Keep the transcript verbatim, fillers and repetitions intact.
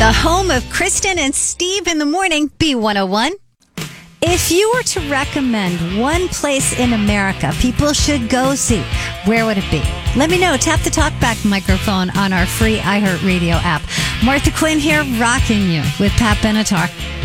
The home of Kristen and Steve in the morning, B one oh one. If you were to recommend one place in America people should go see, where would it be? Let me know. Tap the talkback microphone on our free iHeartRadio app. Martha Quinn here, rocking you with Pat Benatar.